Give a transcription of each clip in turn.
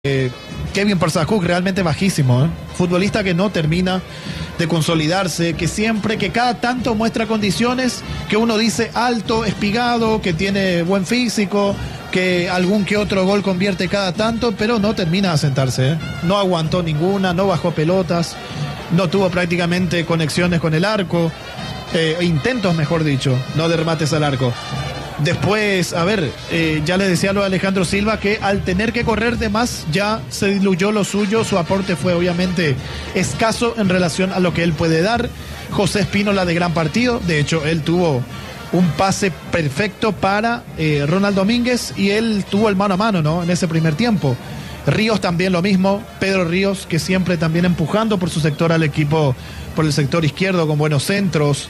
Kevin Parsacook realmente bajísimo, ¿eh? Futbolista que no termina de consolidarse, que siempre, que cada tanto muestra condiciones que uno dice alto, espigado, que tiene buen físico, que algún que otro gol convierte cada tanto, pero no termina de asentarse, ¿eh? No aguantó ninguna, no bajó pelotas, no tuvo prácticamente conexiones con el arco, intentos mejor dicho, no de remates al arco. Después, a ver, ya le decía lo de Alejandro Silva, que al tener que correr de más ya se diluyó lo suyo, su aporte fue obviamente escaso en relación a lo que él puede dar. José Espínola de gran partido, de hecho él tuvo un pase perfecto para Ronald Domínguez y él tuvo el mano a mano, ¿no? En ese primer tiempo. Ríos también lo mismo, Pedro Ríos, que siempre también empujando por su sector al equipo, por el sector izquierdo con buenos centros.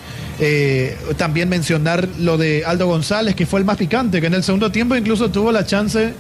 También mencionar lo de Aldo González, que fue el más picante, que en el segundo tiempo incluso tuvo la chance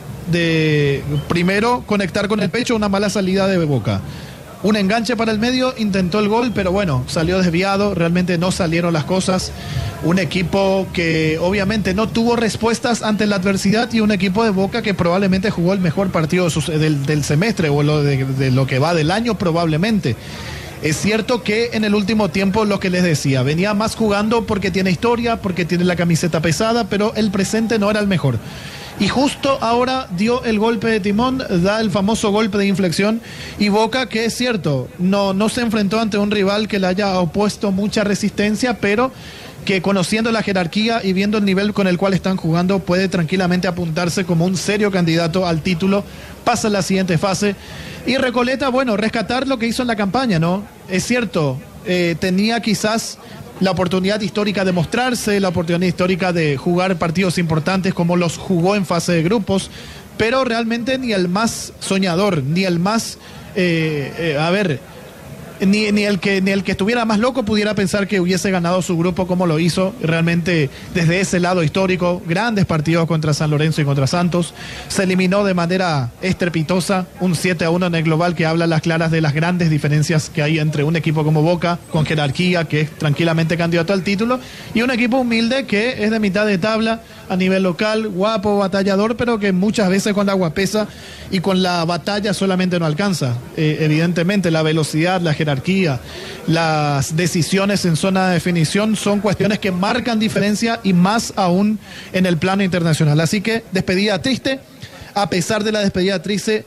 de primero conectar con el pecho, una mala salida de Boca. Un enganche para el medio, intentó el gol, pero bueno, salió desviado, realmente no salieron las cosas. Un equipo que obviamente no tuvo respuestas ante la adversidad y un equipo de Boca que probablemente jugó el mejor partido del semestre o de lo que va del año probablemente. Es cierto que en el último tiempo, lo que les decía, venía más jugando porque tiene historia, porque tiene la camiseta pesada, pero el presente no era el mejor. Y justo ahora dio el golpe de timón, da el famoso golpe de inflexión, y Boca, que es cierto, no se enfrentó ante un rival que le haya opuesto mucha resistencia, pero que conociendo la jerarquía y viendo el nivel con el cual están jugando, puede tranquilamente apuntarse como un serio candidato al título, pasa a la siguiente fase. Y Recoleta, bueno, rescatar lo que hizo en la campaña, ¿no? Es cierto, tenía quizás la oportunidad histórica de mostrarse, la oportunidad histórica de jugar partidos importantes como los jugó en fase de grupos, pero realmente ni el más soñador, ni el más, ni el que estuviera más loco pudiera pensar que hubiese ganado su grupo como lo hizo realmente desde ese lado histórico. Grandes partidos contra San Lorenzo y contra Santos. Se eliminó de manera estrepitosa, un 7-1 en el global que habla a las claras de las grandes diferencias que hay entre un equipo como Boca, con jerarquía, que es tranquilamente candidato al título, y un equipo humilde que es de mitad de tabla a nivel local, guapo, batallador, pero que muchas veces con la guapesa y con la batalla solamente no alcanza. Evidentemente la velocidad, la jerarquía, las decisiones en zona de definición son cuestiones que marcan diferencia y más aún en el plano internacional. Así que despedida triste, a pesar de la despedida triste,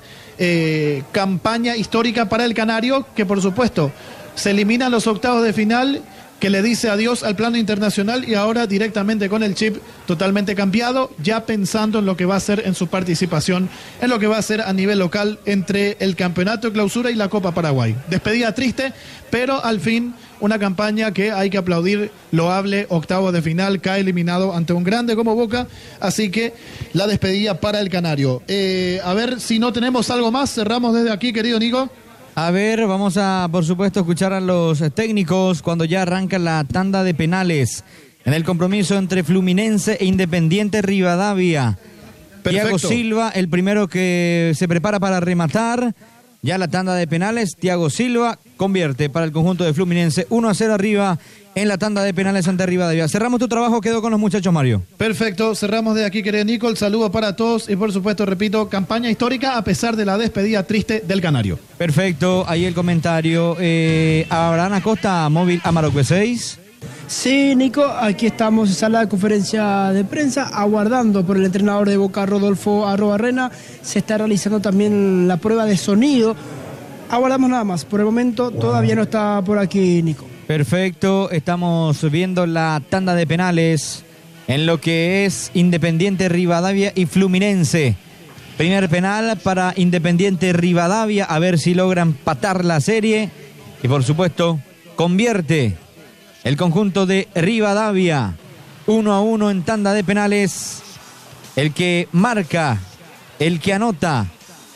campaña histórica para el Canario, que por supuesto se eliminan los octavos de final, que le dice adiós al plano internacional y ahora directamente con el chip totalmente cambiado, ya pensando en lo que va a ser en su participación, en lo que va a ser a nivel local entre el Campeonato de Clausura y la Copa Paraguay. Despedida triste, pero al fin una campaña que hay que aplaudir, loable, octavo de final, cae eliminado ante un grande como Boca, así que la despedida para el Canario. A ver si no tenemos algo más, cerramos desde aquí, querido Nico. A ver, vamos a, por supuesto, escuchar a los técnicos cuando ya arranca la tanda de penales en el compromiso entre Fluminense e Independiente Rivadavia. Thiago Silva, el primero que se prepara para rematar. Ya la tanda de penales, Thiago Silva convierte para el conjunto de Fluminense 1-0 arriba en la tanda de penales ante Rivadavia. Cerramos tu trabajo, quedó con los muchachos, Mario. Perfecto, cerramos de aquí, querido Nico, el saludo para todos y por supuesto, repito, campaña histórica a pesar de la despedida triste del Canario. Perfecto, ahí el comentario. Abraham Acosta, móvil Amarok B6. Sí, Nico, aquí estamos en sala de conferencia de prensa, aguardando por el entrenador de Boca, Rodolfo Arrobarrena. Se está realizando también la prueba de sonido. Aguardamos nada más, por el momento todavía no está por aquí, Nico. Perfecto, estamos viendo la tanda de penales en lo que es Independiente Rivadavia y Fluminense. Primer penal para Independiente Rivadavia, a ver si logran empatar la serie. Y por supuesto, convierte el conjunto de Rivadavia 1-1 en tanda de penales. El que marca, el que anota,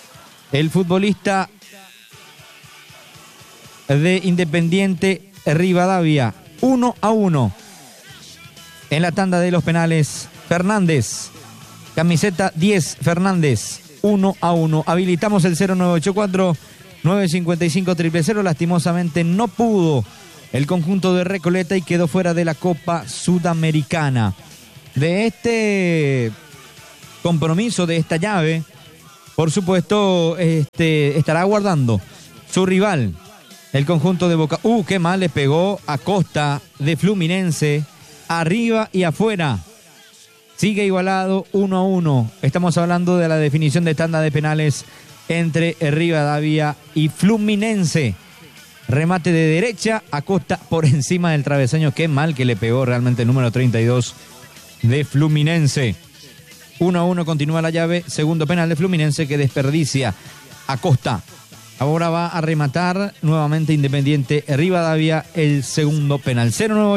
el futbolista de Independiente Rivadavia 1-1 en la tanda de los penales. Fernández, camiseta 10, Fernández 1-1. Habilitamos el 0984-955-000. Lastimosamente no pudo el conjunto de Recoleta y quedó fuera de la Copa Sudamericana. De este compromiso, de esta llave, por supuesto, estará aguardando su rival, el conjunto de Boca. Qué mal le pegó a Costa de Fluminense, arriba y afuera. Sigue igualado 1-1. Estamos hablando de la definición de tanda de penales entre Rivadavia y Fluminense. Remate de derecha, Acosta por encima del travesaño. Qué mal que le pegó realmente el número 32 de Fluminense. 1-1 continúa la llave. Segundo penal de Fluminense que desperdicia Acosta. Ahora va a rematar nuevamente Independiente Rivadavia el segundo penal.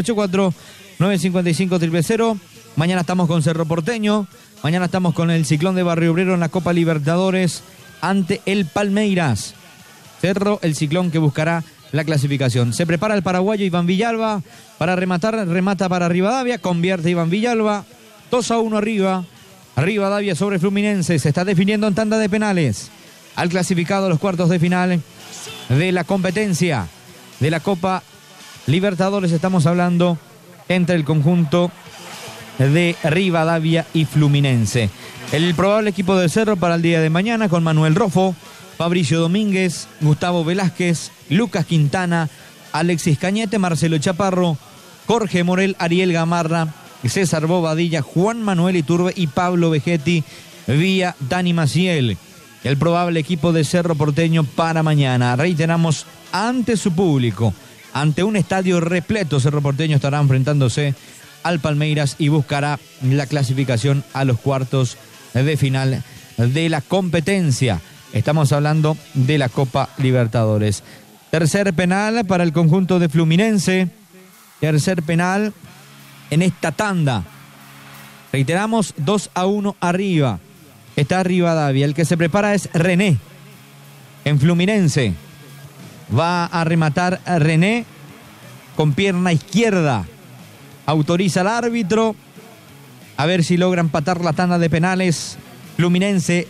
0984-955-000. Mañana estamos con Cerro Porteño. Mañana estamos con el Ciclón de Barrio Obrero en la Copa Libertadores ante el Palmeiras. Cerro, el Ciclón que buscará la clasificación. Se prepara el paraguayo Iván Villalba para rematar. Remata para Rivadavia. Convierte Iván Villalba. 2-1 arriba. Rivadavia sobre Fluminense. Se está definiendo en tanda de penales. Al clasificado a los cuartos de final de la competencia de la Copa Libertadores. Estamos hablando entre el conjunto de Rivadavia y Fluminense. El probable equipo del Cerro para el día de mañana con Manuel Rofo, Fabricio Domínguez, Gustavo Velázquez, Lucas Quintana, Alexis Cañete, Marcelo Chaparro, Jorge Morel, Ariel Gamarra, César Bobadilla, Juan Manuel Iturbe y Pablo Vegetti vía Dani Maciel. El probable equipo de Cerro Porteño para mañana. Reiteramos, ante su público, ante un estadio repleto, Cerro Porteño estará enfrentándose al Palmeiras y buscará la clasificación a los cuartos de final de la competencia. Estamos hablando de la Copa Libertadores. Tercer penal para el conjunto de Fluminense. Tercer penal en esta tanda. Reiteramos, 2-1 arriba. Está Rivadavia. El que se prepara es René. En Fluminense. Va a rematar a René con pierna izquierda. Autoriza al árbitro. A ver si logra empatar la tanda de penales. Fluminense.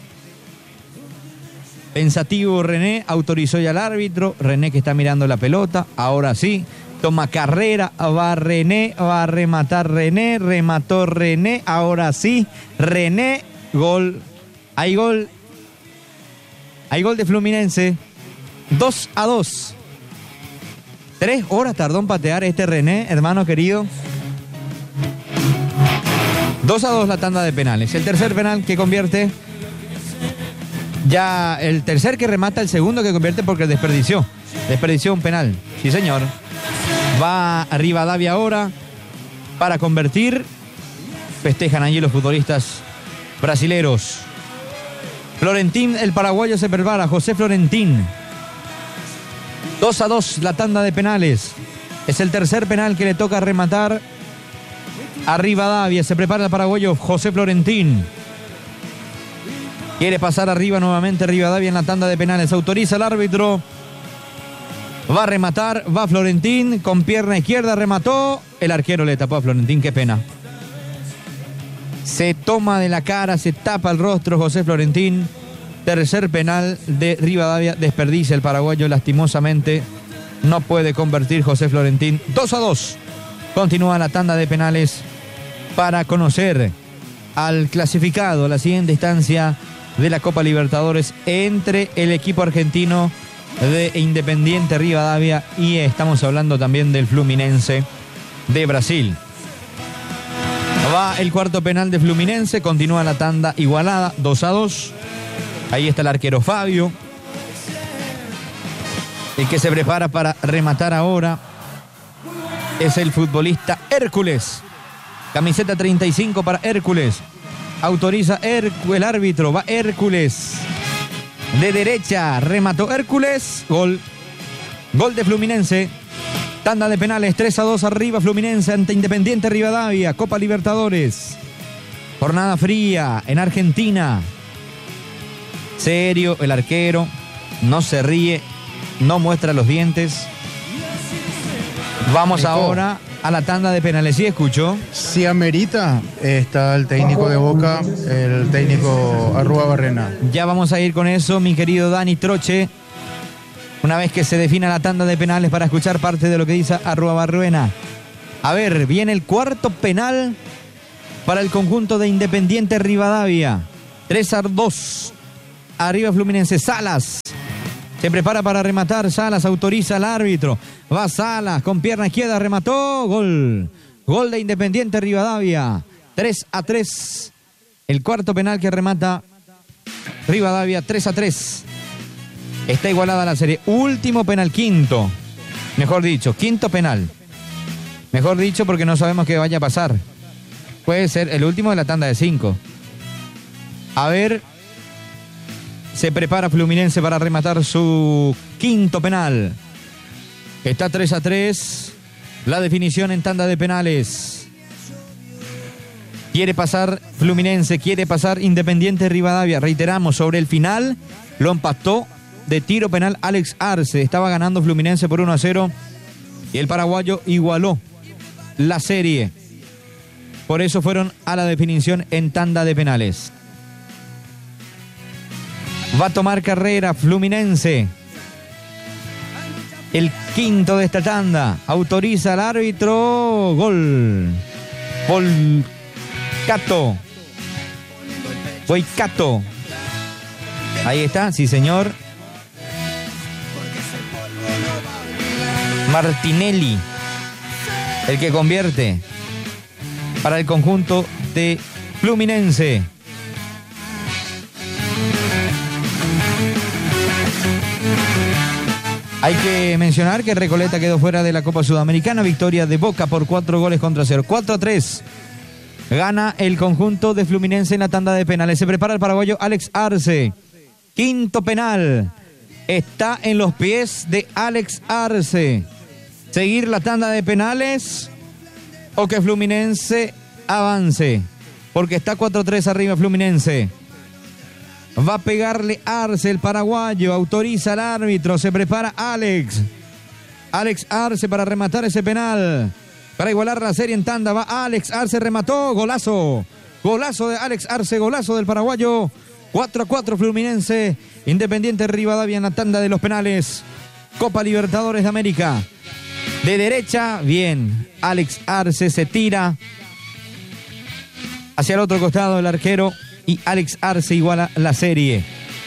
Pensativo René. Autorizó ya al árbitro. René que está mirando la pelota. Ahora sí. Toma carrera. Va René. Va a rematar René. Remató René. Ahora sí. René. Gol. Hay gol. Hay gol de Fluminense. 2-2. 3 horas tardó en patear este René, hermano querido. 2-2 la tanda de penales. El tercer penal que convierte. Ya el tercer que remata, el segundo que convierte porque desperdició. Desperdició un penal. Sí, señor. Va a Rivadavia ahora para convertir. Festejan allí los futbolistas brasileros. Florentín, el paraguayo se prepara. José Florentín. 2-2 la tanda de penales. Es el tercer penal que le toca rematar a Rivadavia. Se prepara el paraguayo José Florentín. Quiere pasar arriba nuevamente Rivadavia en la tanda de penales. Autoriza el árbitro. Va a rematar. Va Florentín con pierna izquierda. Remató. El arquero le tapó a Florentín. Qué pena. Se toma de la cara. Se tapa el rostro José Florentín. Tercer penal de Rivadavia. Desperdicia el paraguayo lastimosamente. No puede convertir José Florentín. 2-2. Continúa la tanda de penales para conocer al clasificado a la siguiente instancia de la Copa Libertadores entre el equipo argentino de Independiente Rivadavia y estamos hablando también del Fluminense de Brasil. Va el cuarto penal de Fluminense. Continúa la tanda igualada. 2-2. Ahí está el arquero Fabio. El que se prepara para rematar ahora es el futbolista Hércules. Camiseta 35 para Hércules. Autoriza el árbitro. Va Hércules. De derecha. Remató Hércules. Gol. Gol de Fluminense. Tanda de penales. 3-2 arriba Fluminense ante Independiente Rivadavia. Copa Libertadores. Jornada fría en Argentina. Serio el arquero. No se ríe. No muestra los dientes. Vamos ahora a la tanda de penales. ¿Sí escuchó? Si amerita, está el técnico de Boca, el técnico Arruabarrena. Ya vamos a ir con eso, mi querido Dani Troche. Una vez que se defina la tanda de penales para escuchar parte de lo que dice Arruabarrena. A ver, viene el cuarto penal para el conjunto de Independiente Rivadavia. 3-2. arriba Fluminense. Salas se prepara para rematar. Salas autoriza al árbitro. Va Salas con pierna izquierda, remató. Gol de Independiente Rivadavia. 3-3. El cuarto penal que remata Rivadavia. 3-3. Está igualada la serie. Último penal, quinto. Mejor dicho, quinto penal. Mejor dicho, porque no sabemos qué vaya a pasar. Puede ser el último de la tanda de 5. A ver, se prepara Fluminense para rematar su quinto penal. Está 3-3. La definición en tanda de penales. Quiere pasar Fluminense, quiere pasar Independiente Rivadavia. Reiteramos, sobre el final lo empató de tiro penal Alex Arce. Estaba ganando Fluminense por 1-0 y el paraguayo igualó la serie. Por eso fueron a la definición en tanda de penales. Va a tomar carrera Fluminense. El quinto de esta tanda. Autoriza al árbitro. Gol. Boicato. Ahí está, sí señor. Martinelli, el que convierte para el conjunto de Fluminense. Hay que mencionar que Recoleta quedó fuera de la Copa Sudamericana. Victoria de Boca por 4-0. 4-3. Gana el conjunto de Fluminense en la tanda de penales. Se prepara el paraguayo Alex Arce. Quinto penal. Está en los pies de Alex Arce. Seguir la tanda de penales o que Fluminense avance. Porque está 4-3 arriba Fluminense. Va a pegarle Arce, el paraguayo. Autoriza al árbitro. Se prepara Alex Arce para rematar ese penal. Para igualar la serie en tanda. Va Alex Arce, remató. Golazo de Alex Arce. Golazo del paraguayo. 4-4 Fluminense. Independiente Rivadavia en la tanda de los penales. Copa Libertadores de América. De derecha, bien. Alex Arce se tira hacia el otro costado del arquero y Alex Arce iguala la serie.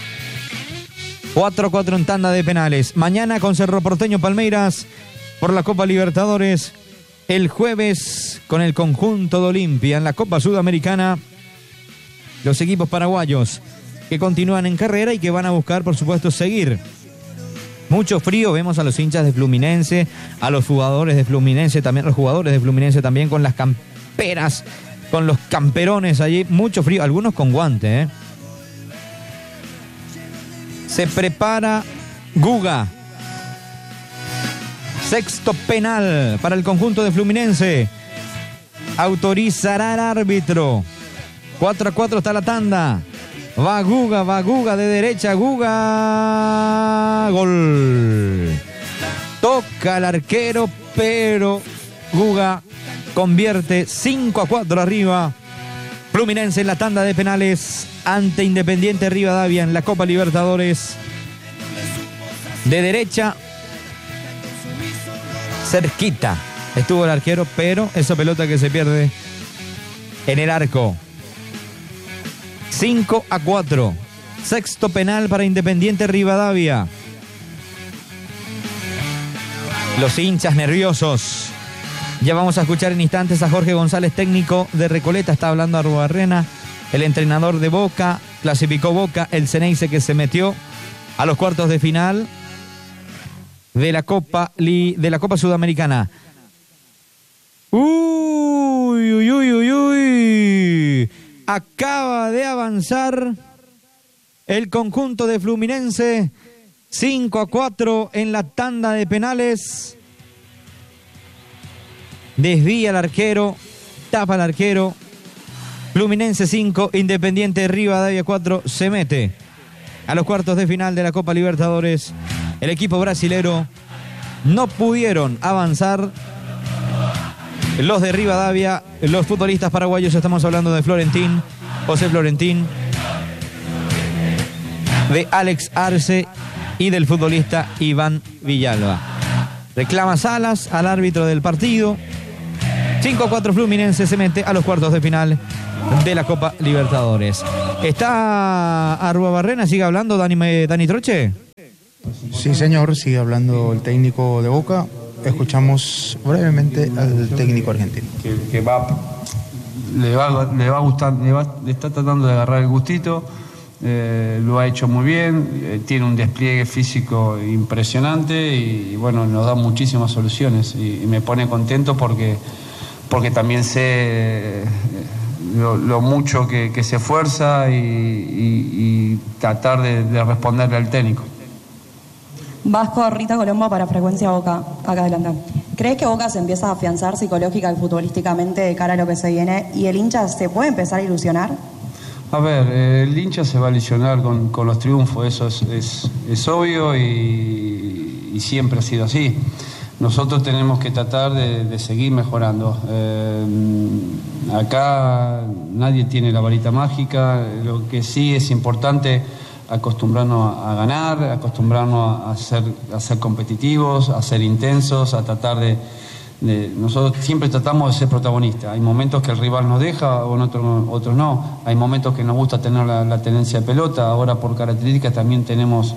4-4 en tanda de penales. Mañana con Cerro Porteño Palmeiras por la Copa Libertadores. El jueves con el conjunto de Olimpia en la Copa Sudamericana. Los equipos paraguayos que continúan en carrera y que van a buscar, por supuesto, seguir. Mucho frío, vemos a los hinchas de Fluminense, a los jugadores de Fluminense también, los jugadores de Fluminense también con las camperas, con los camperones allí, mucho frío, algunos con guante, ¿eh? Se prepara Guga. Sexto penal para el conjunto de Fluminense. Autorizará el árbitro. 4-4 está la tanda. Va Guga de derecha, Guga. Gol. Toca al arquero, pero Guga convierte 5-4 arriba. Fluminense en la tanda de penales ante Independiente Rivadavia en la Copa Libertadores. De derecha, cerquita estuvo el arquero, pero esa pelota que se pierde en el arco. 5-4. Sexto penal para Independiente Rivadavia. Los hinchas nerviosos. Ya vamos a escuchar en instantes a Jorge González, técnico de Recoleta. Está hablando a Arruabarrena, el entrenador de Boca. Clasificó Boca, el Ceneice, que se metió a los cuartos de final de la Copa Sudamericana. Uy. Acaba de avanzar el conjunto de Fluminense. 5-4 en la tanda de penales. Desvía el arquero, tapa el arquero. Fluminense 5, Independiente Rivadavia 4. Se mete a los cuartos de final de la Copa Libertadores. El equipo brasilero no pudieron avanzar. Los de Rivadavia, los futbolistas paraguayos, estamos hablando de Florentín, José Florentín, de Alex Arce y del futbolista Iván Villalba. Reclama Salas al árbitro del partido. 5-4 Fluminense se mete a los cuartos de final de la Copa Libertadores. ¿Está Arruabarrena? ¿Sigue hablando Dani Troche? Sí, señor, sigue hablando el técnico de Boca. Escuchamos brevemente al técnico argentino. Le va a gustar, le está tratando de agarrar el gustito, lo ha hecho muy bien, tiene un despliegue físico impresionante y bueno, nos da muchísimas soluciones y me pone contento porque también sé lo mucho que se esfuerza y tratar de responderle al técnico. Vasco, Rita Colombo para Frecuencia Boca, acá adelante. ¿Crees que Boca se empieza a afianzar psicológica y futbolísticamente de cara a lo que se viene y el hincha se puede empezar a ilusionar? A ver, el hincha se va a ilusionar con los triunfos, eso es obvio y siempre ha sido así. Nosotros tenemos que tratar de seguir mejorando. Acá nadie tiene la varita mágica, lo que sí es importante acostumbrarnos a ganar, acostumbrarnos a ser competitivos, a ser intensos, a tratar nosotros siempre tratamos de ser protagonistas. Hay momentos que el rival nos deja, o otros no. Hay momentos que nos gusta tener la tenencia de pelota. Ahora por características también tenemos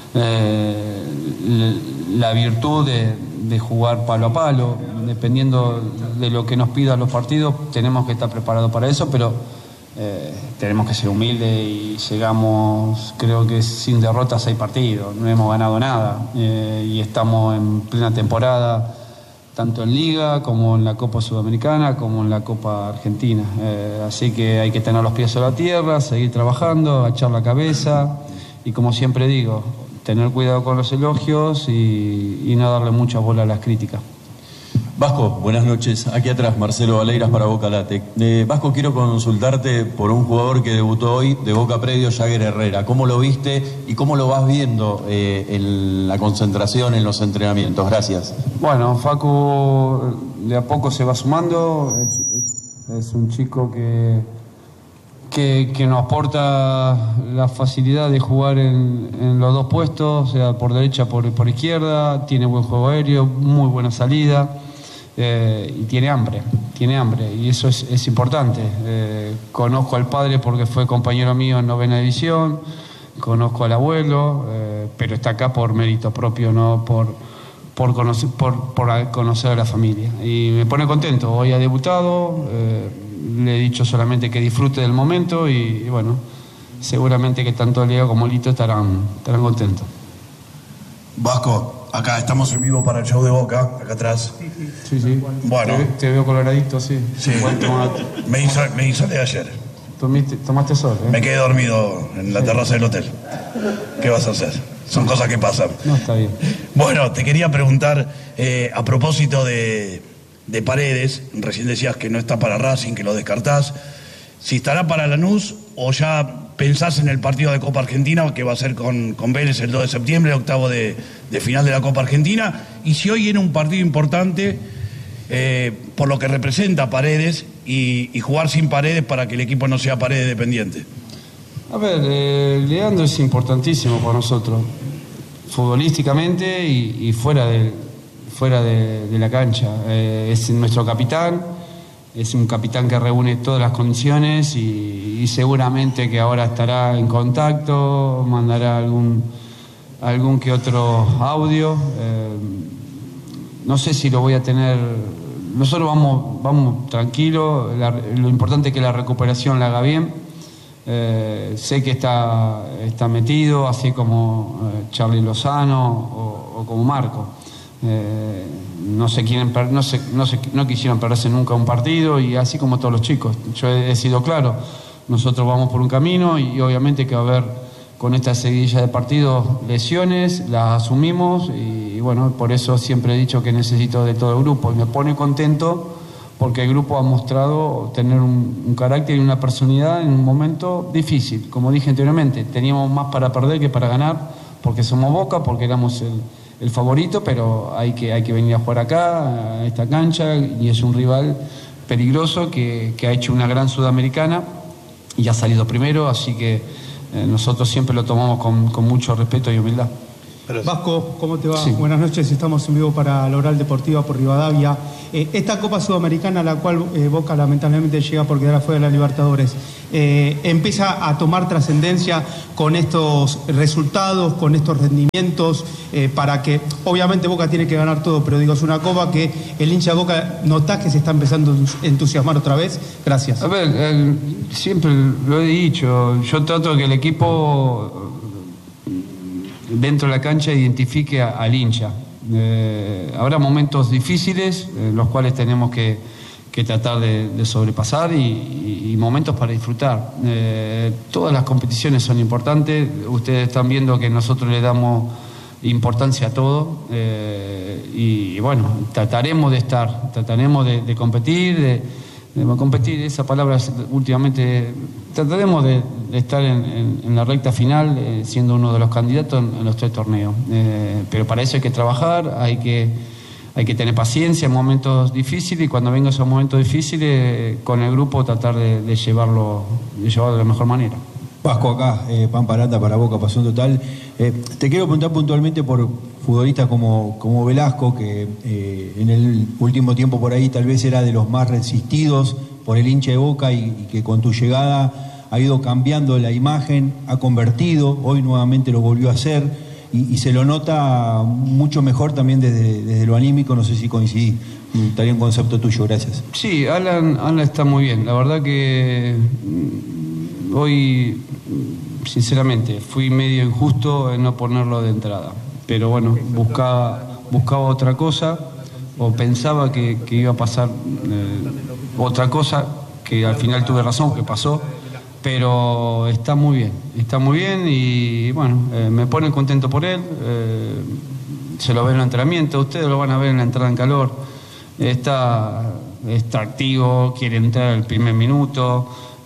la virtud de jugar palo a palo. Dependiendo de lo que nos pidan los partidos, tenemos que estar preparados para eso, pero tenemos que ser humildes y llegamos, creo que sin derrota a 6 partidos, no hemos ganado nada y estamos en plena temporada, tanto en Liga como en la Copa Sudamericana como en la Copa Argentina, así que hay que tener los pies sobre la tierra, seguir trabajando, echar la cabeza y como siempre digo, tener cuidado con los elogios y no darle mucha bola a las críticas. Vasco, buenas noches. Aquí atrás, Marcelo Valeiras para Boca Late. Vasco, quiero consultarte por un jugador que debutó hoy de Boca Predio, Jagger Herrera. ¿Cómo lo viste y cómo lo vas viendo en la concentración, en los entrenamientos? Gracias. Bueno, Facu de a poco se va sumando. Es un chico que nos aporta la facilidad de jugar en los dos puestos, o sea, por derecha, por izquierda. Tiene buen juego aéreo, muy buena salida. Y tiene hambre y eso es importante. Conozco al padre porque fue compañero mío en 9ª división, conozco al abuelo, pero está acá por mérito propio, no por conocer a la familia y me pone contento. Hoy ha debutado, le he dicho solamente que disfrute del momento y bueno, seguramente que tanto Leo como Lito estarán contentos. Vasco, acá estamos en vivo para el show de Boca, acá atrás. Sí. Bueno. Te veo coloradito, sí. Sí. Me hice ayer. Tomaste sol, ¿eh? Me quedé dormido en la terraza del hotel. ¿Qué vas a hacer? Son cosas que pasan. No, está bien. Bueno, te quería preguntar, a propósito de Paredes, recién decías que no está para Racing, que lo descartás. Si estará para Lanús o ya pensás en el partido de Copa Argentina que va a ser con Vélez el 2 de septiembre, octavo de final de la Copa Argentina, y si hoy era un partido importante por lo que representa Paredes y jugar sin Paredes para que el equipo no sea Paredes dependiente. A ver, Leandro es importantísimo para nosotros, futbolísticamente y fuera de la cancha. Es nuestro capitán. Es un capitán que reúne todas las condiciones y seguramente que ahora estará en contacto, mandará algún que otro audio. No sé si lo voy a tener. Nosotros vamos tranquilos. Lo importante es que la recuperación la haga bien. Sé que está metido, así como Charly Lozano o como Marco. No quisieron perderse nunca un partido y así como todos los chicos. Yo he sido claro, nosotros vamos por un camino y obviamente que va a haber con esta seguidilla de partidos lesiones, las asumimos y bueno, por eso siempre he dicho que necesito de todo el grupo y me pone contento porque el grupo ha mostrado tener un carácter y una personalidad en un momento difícil. Como dije anteriormente, teníamos más para perder que para ganar porque somos Boca, porque éramos el favorito, pero hay que venir a jugar acá, a esta cancha, y es un rival peligroso que ha hecho una gran Sudamericana y ha salido primero, así que nosotros siempre lo tomamos con mucho respeto y humildad. Vasco, ¿cómo te va? Sí. Buenas noches, estamos en vivo para la Oral Deportiva por Rivadavia. Esta Copa Sudamericana, a la cual Boca lamentablemente llega por quedar afuera de la Libertadores, empieza a tomar trascendencia con estos resultados, con estos rendimientos, para que, obviamente Boca tiene que ganar todo, pero digo, es una Copa que el hincha de Boca nota que se está empezando a entusiasmar otra vez. Gracias. A ver, siempre lo he dicho, yo trato de que el equipo dentro de la cancha identifique al hincha. Habrá momentos difíciles, los cuales tenemos que tratar de sobrepasar y momentos para disfrutar. Todas las competiciones son importantes, ustedes están viendo que nosotros le damos importancia a todo y bueno, trataremos de competir, competir, esa palabra últimamente, trataremos de estar en la recta final siendo uno de los candidatos en los 3 torneos, pero para eso hay que trabajar, hay que tener paciencia en momentos difíciles y cuando vengan esos momentos difíciles con el grupo tratar de llevarlo de la mejor manera. Vasco acá, Pan Parata para Boca, Pasión Total. Te quiero preguntar puntualmente por futbolistas como Velasco, que en el último tiempo por ahí tal vez era de los más resistidos por el hincha de Boca y que con tu llegada ha ido cambiando la imagen, ha convertido, hoy nuevamente lo volvió a hacer y se lo nota mucho mejor también desde lo anímico, no sé si coincidís. Estaría un concepto tuyo, gracias. Sí, Alan está muy bien, la verdad que hoy sinceramente fui medio injusto en no ponerlo de entrada, pero bueno, buscaba otra cosa o pensaba que iba a pasar otra cosa, que al final tuve razón, que pasó, pero está muy bien y bueno, me pone contento por él, se lo ve en el entrenamiento, ustedes lo van a ver en la entrada en calor, está activo, quiere entrar al primer minuto,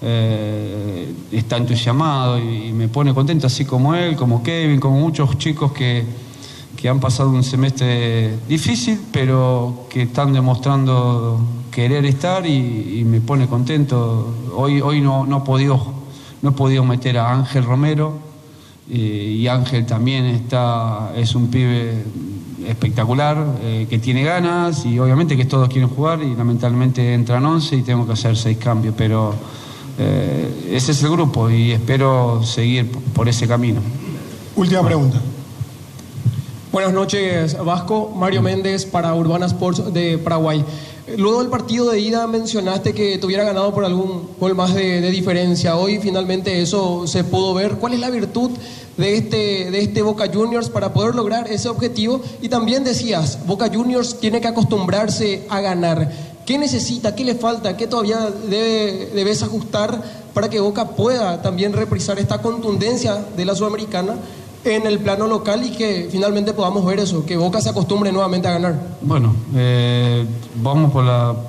está entusiasmado y me pone contento, así como él, como Kevin, como muchos chicos que han pasado un semestre difícil, pero que están demostrando querer estar y me pone contento. Hoy no he podido meter a Ángel Romero y Ángel también es un pibe espectacular, que tiene ganas y obviamente que todos quieren jugar y lamentablemente entran 11 y tengo que hacer 6 cambios, pero ese es el grupo y espero seguir por ese camino. Última pregunta. Buenas noches, Vasco. Mario Méndez para Urbana Sports de Paraguay. Luego del partido de ida mencionaste que te hubiera ganado por algún gol más de diferencia. Hoy finalmente eso se pudo ver. ¿Cuál es la virtud de este Boca Juniors para poder lograr ese objetivo? Y también decías, Boca Juniors tiene que acostumbrarse a ganar. ¿Qué necesita? ¿Qué le falta? ¿Qué todavía debes ajustar para que Boca pueda también reprisar esta contundencia de la Sudamericana en el plano local y que finalmente podamos ver eso, que Boca se acostumbre nuevamente a ganar? Bueno, Vamos por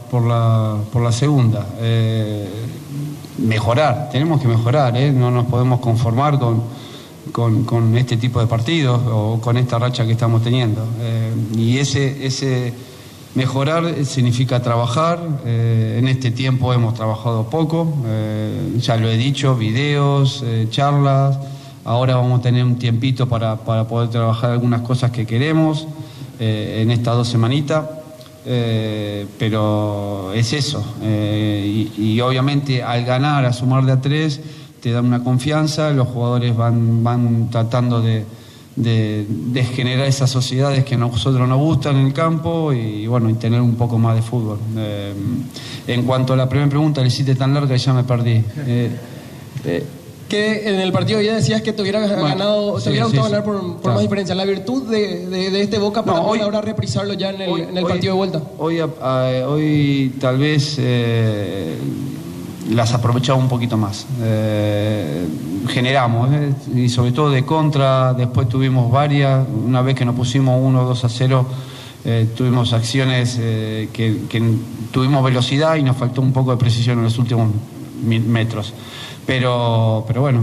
la segunda. Mejorar, tenemos que mejorar, no nos podemos conformar con este tipo de partidos o con esta racha que estamos teniendo. Y ese mejorar significa trabajar. En este tiempo hemos trabajado poco, ya lo he dicho, videos, charlas. Ahora vamos a tener un tiempito para poder trabajar algunas cosas que queremos en estas 2 semanitas. Pero es eso. Y obviamente al ganar, a sumar de a 3, te da una confianza. Los jugadores van tratando de generar esas sociedades que a nosotros nos gustan en el campo y bueno, y tener un poco más de fútbol. En cuanto a la primera pregunta, le hiciste tan larga que ya me perdí. Que en el partido ya decías que te hubieras ganado, te hubiera gustado ganar por más diferencia. La virtud de este Boca para ahora reprisarlo ya en el partido de vuelta. Hoy tal vez las aprovechamos un poquito más. Generamos, y sobre todo de contra, después tuvimos varias, una vez que nos pusimos 1-2-0, tuvimos acciones que tuvimos velocidad y nos faltó un poco de precisión en los últimos metros. Pero bueno,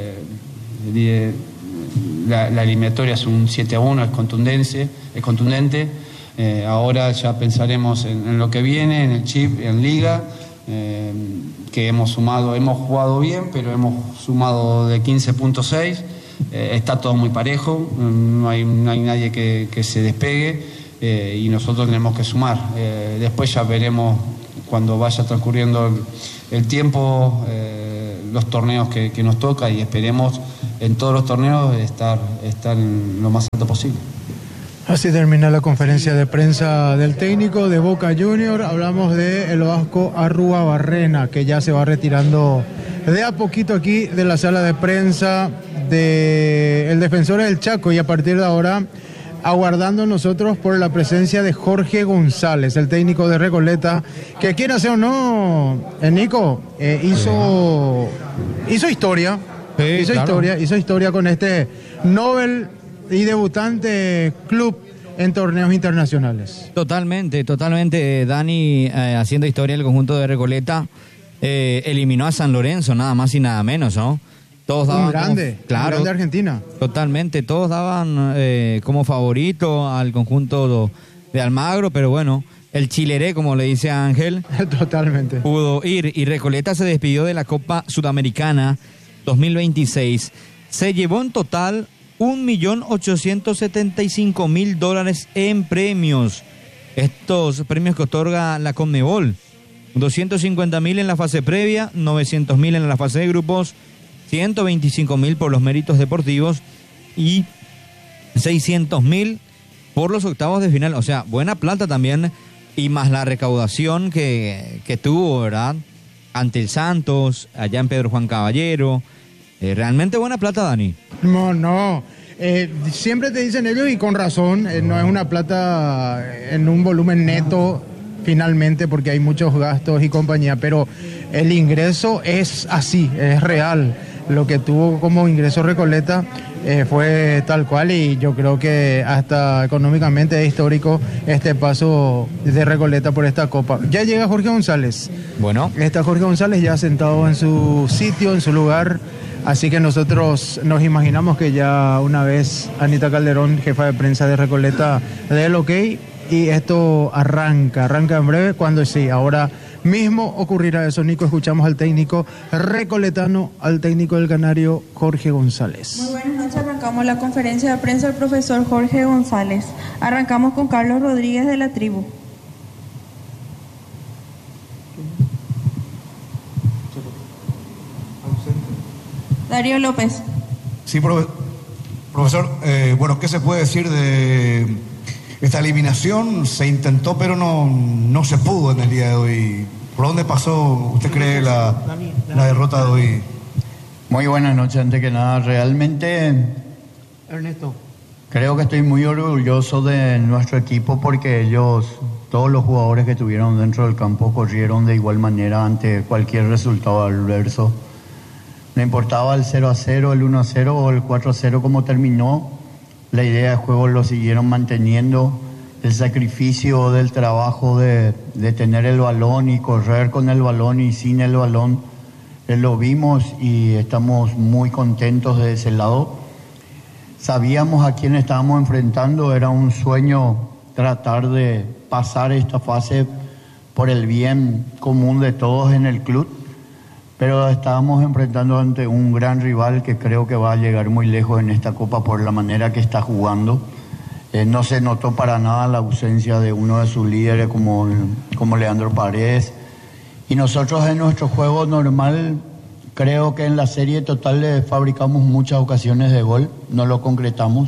la eliminatoria es un 7-1, es contundente. Ahora ya pensaremos en lo que viene, en el chip, en Liga, que hemos jugado bien, pero hemos sumado de 15.6. está todo muy parejo, no hay nadie que se despegue y nosotros tenemos que sumar. Después ya veremos cuando vaya transcurriendo el tiempo, los torneos que nos toca, y esperemos en todos los torneos estar lo más alto posible. Así termina la conferencia de prensa del técnico de Boca Junior. Hablamos de el vasco Arruabarrena, que ya se va retirando de a poquito aquí de la sala de prensa del Defensor del Chaco, y a partir de ahora aguardando nosotros por la presencia de Jorge González, el técnico de Recoleta, que quiera ser o no, Nico, hizo historia. Sí, hizo historia con este Nobel y debutante club en torneos internacionales. Totalmente, Dani, haciendo historia el conjunto de Recoleta, eliminó a San Lorenzo, nada más y nada menos, ¿no? Todos daban un grande Argentina. Totalmente, todos daban como favorito al conjunto de Almagro, pero bueno, el chileré, como le dice Ángel, totalmente pudo ir, y Recoleta se despidió de la Copa Sudamericana 2026. Se llevó en total $1.875.000 en premios. Estos premios que otorga la Conmebol: 250.000 en la fase previa, 900.000 en la fase de grupos, 125.000 por los méritos deportivos y 600.000 por los octavos de final. O sea, buena plata también, y más la recaudación que tuvo, ¿verdad?, ante el Santos, allá en Pedro Juan Caballero. Realmente buena plata, Dani. No. Siempre te dicen ellos, y con razón, no es una plata en un volumen neto finalmente, porque hay muchos gastos y compañía, pero el ingreso es así, es real. Lo que tuvo como ingreso Recoleta fue tal cual, y yo creo que hasta económicamente es histórico este paso de Recoleta por esta Copa. Ya llega Jorge González. Bueno. Está Jorge González ya sentado en su sitio, en su lugar. Así que nosotros nos imaginamos que ya una vez Anita Calderón, jefa de prensa de Recoleta, dé el ok, y esto arranca en breve, cuando sí, ahora mismo ocurrirá eso. Nico, escuchamos al técnico recoletano, al técnico del canario, Jorge González. Muy buenas noches, arrancamos la conferencia de prensa del profesor Jorge González. Arrancamos con Carlos Rodríguez de La Tribu. Darío López. Sí, profesor, bueno, ¿qué se puede decir de esta eliminación? Se intentó, pero no se pudo en el día de hoy. ¿Por dónde pasó, usted cree, la derrota de hoy? Muy buenas noches, antes que nada. Realmente, Ernesto, creo que estoy muy orgulloso de nuestro equipo, porque ellos, todos los jugadores que estuvieron dentro del campo, corrieron de igual manera ante cualquier resultado adverso. No importaba el 0-0, el 1-0 o el 4-0 como terminó, la idea de juego lo siguieron manteniendo. El sacrificio del trabajo de tener el balón y correr con el balón y sin el balón, lo vimos y estamos muy contentos de ese lado. Sabíamos a quién estábamos enfrentando, era un sueño tratar de pasar esta fase por el bien común de todos en el club. Pero estábamos enfrentando ante un gran rival que creo que va a llegar muy lejos en esta Copa por la manera que está jugando. No se notó para nada la ausencia de uno de sus líderes como Leandro Paredes. Y nosotros en nuestro juego normal, creo que en la serie total le fabricamos muchas ocasiones de gol, no lo concretamos.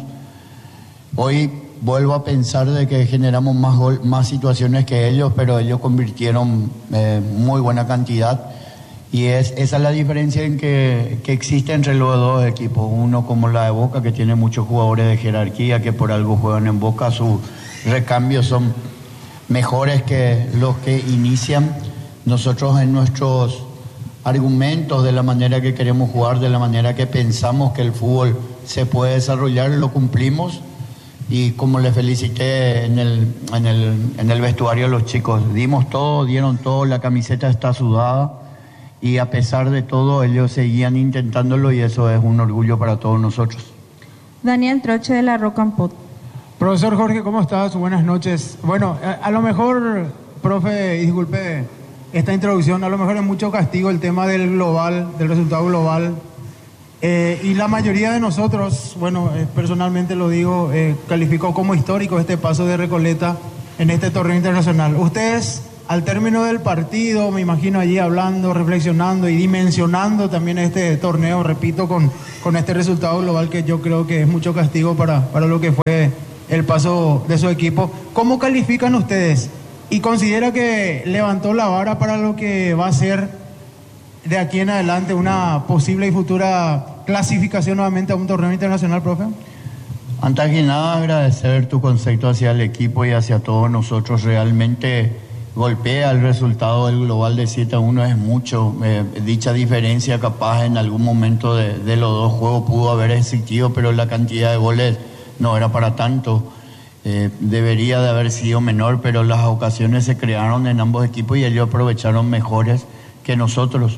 Hoy vuelvo a pensar de que generamos más situaciones que ellos, pero ellos convirtieron muy buena cantidad. Y esa es la diferencia que existe entre los dos equipos. Uno como la de Boca, que tiene muchos jugadores de jerarquía que por algo juegan en Boca. Sus recambios son mejores que los que inician. Nosotros en nuestros argumentos de la manera que queremos jugar, de la manera que pensamos que el fútbol se puede desarrollar, lo cumplimos. Y como les felicité en el vestuario a los chicos, dimos todo, dieron todo, la camiseta está sudada. Y a pesar de todo, ellos seguían intentándolo, y eso es un orgullo para todos nosotros. Daniel Troche de la Rock and Pop. Profesor Jorge, ¿cómo estás? Buenas noches. Bueno, a lo mejor, profe, disculpe esta introducción, a lo mejor es mucho castigo el tema del global, del resultado global. Y la mayoría de nosotros, bueno, personalmente lo digo, calificó como histórico este paso de Recoleta en este torneo internacional. Ustedes, al término del partido, me imagino allí hablando, reflexionando y dimensionando también este torneo, repito, con este resultado global que yo creo que es mucho castigo para lo que fue el paso de su equipo. ¿Cómo califican ustedes? ¿Y considera que levantó la vara para lo que va a ser de aquí en adelante una posible y futura clasificación nuevamente a un torneo internacional, profe? Antes que nada, agradecer tu concepto hacia el equipo y hacia todos nosotros. Realmente golpea el resultado del global de 7-1, es mucho. Dicha diferencia capaz en algún momento de los dos juegos pudo haber existido, pero la cantidad de goles no era para tanto. Debería de haber sido menor, pero las ocasiones se crearon en ambos equipos y ellos aprovecharon mejores que nosotros.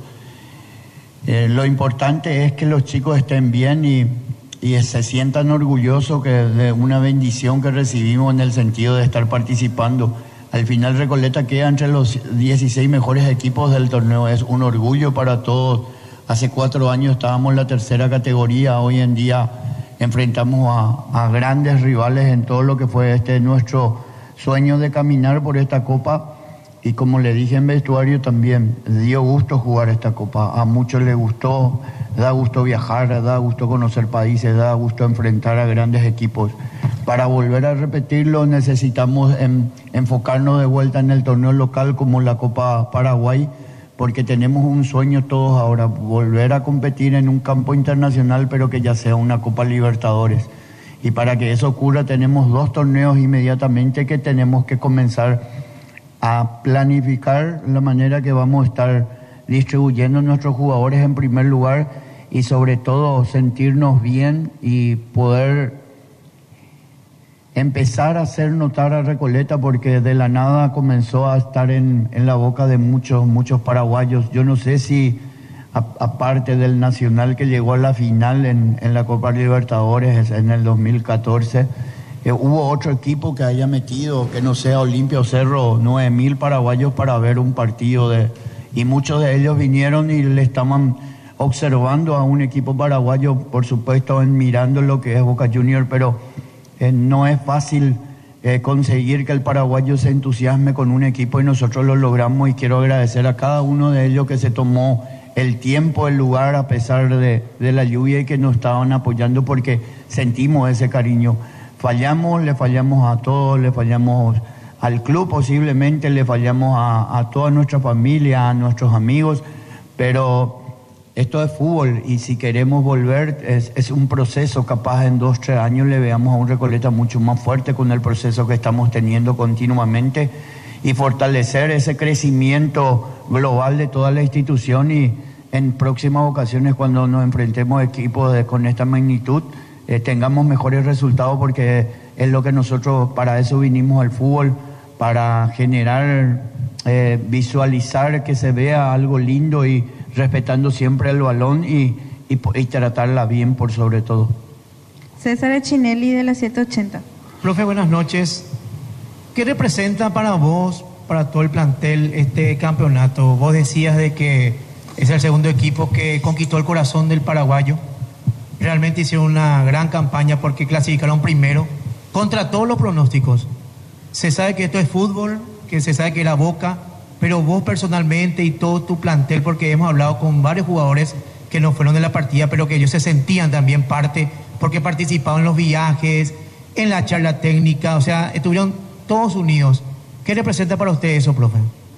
Lo importante es que los chicos estén bien y se sientan orgullosos de una bendición que recibimos en el sentido de estar participando. Al final Recoleta queda entre los 16 mejores equipos del torneo. Es un orgullo para todos. Hace 4 años estábamos en la tercera categoría. Hoy en día enfrentamos a grandes rivales en todo lo que fue nuestro sueño de caminar por esta copa. Y como le dije en vestuario también, dio gusto jugar esta copa. A muchos les gustó, da gusto viajar, da gusto conocer países, da gusto enfrentar a grandes equipos. Para volver a repetirlo necesitamos enfocarnos de vuelta en el torneo local como la Copa Paraguay, porque tenemos un sueño todos ahora, volver a competir en un campo internacional, pero que ya sea una Copa Libertadores. Y para que eso ocurra tenemos 2 torneos inmediatamente que tenemos que comenzar a planificar la manera que vamos a estar distribuyendo nuestros jugadores en primer lugar y sobre todo sentirnos bien y poder empezar a hacer notar a Recoleta, porque de la nada comenzó a estar en la boca de muchos paraguayos. Yo no sé si aparte del Nacional que llegó a la final en la Copa Libertadores en el 2014, hubo otro equipo que haya metido, que no sea Olimpia o Cerro, 9.000 paraguayos para ver un partido y muchos de ellos vinieron y le estaban observando a un equipo paraguayo, por supuesto, mirando lo que es Boca Juniors, pero no es fácil conseguir que el paraguayo se entusiasme con un equipo y nosotros lo logramos, y quiero agradecer a cada uno de ellos que se tomó el tiempo, el lugar, a pesar de la lluvia, y que nos estaban apoyando porque sentimos ese cariño. Le fallamos a todos, le fallamos al club posiblemente, le fallamos a toda nuestra familia, a nuestros amigos, pero esto es fútbol y si queremos volver es un proceso. Capaz en 2-3 años le veamos a un Recoleta mucho más fuerte con el proceso que estamos teniendo continuamente y fortalecer ese crecimiento global de toda la institución, y en próximas ocasiones cuando nos enfrentemos a equipos con esta magnitud tengamos mejores resultados, porque es lo que nosotros, para eso vinimos al fútbol, para generar, visualizar que se vea algo lindo y respetando siempre el balón y tratarla bien por sobre todo. César Echinelli de la 780. Profe, buenas noches. ¿Qué representa para vos, para todo el plantel, este campeonato? Vos decías de que es el segundo equipo que conquistó el corazón del paraguayo. Realmente hicieron una gran campaña porque clasificaron primero contra todos los pronósticos. Se sabe que esto es fútbol, que se sabe que era Boca, pero vos personalmente y todo tu plantel, porque hemos hablado con varios jugadores que no fueron de la partida, pero que ellos se sentían también parte, porque participaban en los viajes, en la charla técnica, o sea, estuvieron todos unidos. ¿Qué representa para usted eso, profe?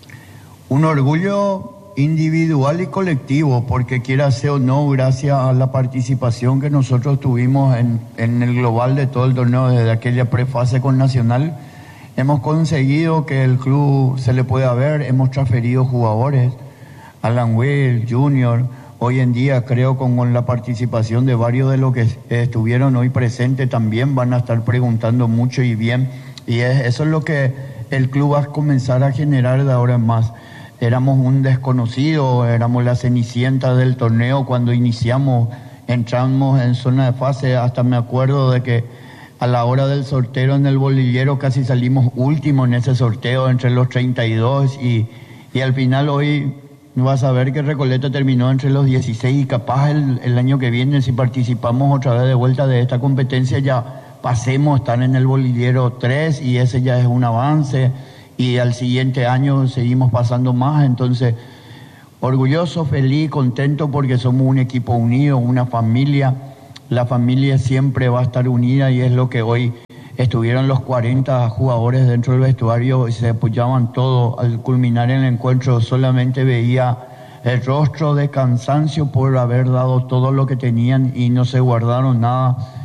Un orgullo individual y colectivo, porque quiera ser o no, gracias a la participación que nosotros tuvimos en el global de todo el torneo desde aquella prefase con Nacional, hemos conseguido que el club se le pueda ver, hemos transferido jugadores, Alan Will, Junior, hoy en día creo con la participación de varios de los que estuvieron hoy presentes también van a estar preguntando mucho y bien, y eso es lo que el club va a comenzar a generar de ahora en más. Éramos un desconocido, éramos la cenicienta del torneo cuando iniciamos, entramos en zona de fase, hasta me acuerdo de que a la hora del sorteo en el bolillero casi salimos último en ese sorteo entre los 32 y al final hoy vas a ver que Recoleta terminó entre los 16 y capaz el año que viene, si participamos otra vez de vuelta de esta competencia, ya pasemos a estar en el bolillero 3 y ese ya es un avance, y al siguiente año seguimos pasando más. Entonces, orgulloso, feliz, contento porque somos un equipo unido, una familia. La familia siempre va a estar unida y es lo que hoy estuvieron los 40 jugadores dentro del vestuario y se apoyaban todos. Al culminar el encuentro solamente veía el rostro de cansancio por haber dado todo lo que tenían y no se guardaron nada.